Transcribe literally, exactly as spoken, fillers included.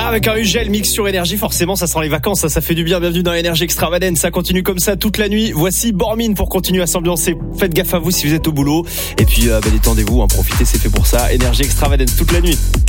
avec un U G L mix sur Énergie, forcément ça sent les vacances, ça, ça fait du bien. Bienvenue dans Énergie Extravagance, ça continue comme ça toute la nuit. Voici Bormin pour continuer à s'ambiancer. Faites gaffe à vous si vous êtes au boulot. Et puis euh, bah, détendez-vous, hein, profitez, c'est fait pour ça. Énergie Extravagance toute la nuit.